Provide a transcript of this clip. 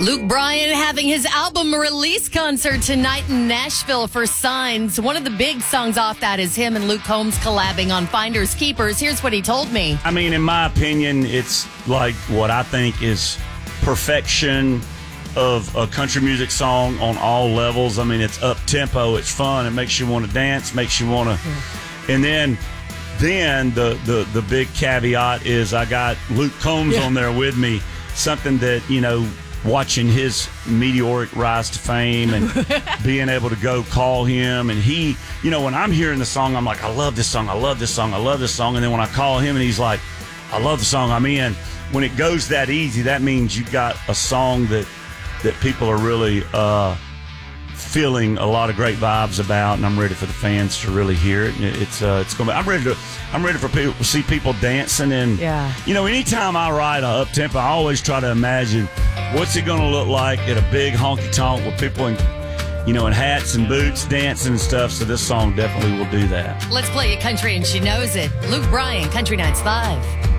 Luke Bryan having his album release concert tonight in Nashville for Signs. One of the big songs off that is him and Luke Combs collabing on Finders Keepers. Here's what he told me. I mean, in my opinion, it's like what I think is perfection of a country music song on all levels. I mean, it's up-tempo, it's fun, it makes you want to dance, makes you want to... And then the big caveat is I got Luke Combs on there with me, something that, you know, watching his meteoric rise to fame and being able to go call him. And he, you know, when I'm hearing the song, I'm like, I love this song, I love this song, I love this song. And then when I call him and he's like, I love the song I'm in, when it goes that easy, that means you've got a song that people are really feeling a lot of great vibes about, and I'm ready for the fans to really hear it. It's going to be, I'm ready for people to see people dancing. And you know, anytime I ride a up tempo, I always try to imagine what's it going to look like at a big honky tonk with people in, you know, in hats and boots dancing and stuff. So this song definitely will do that. Let's play it country and she knows it. Luke Bryan, Country Nights Live.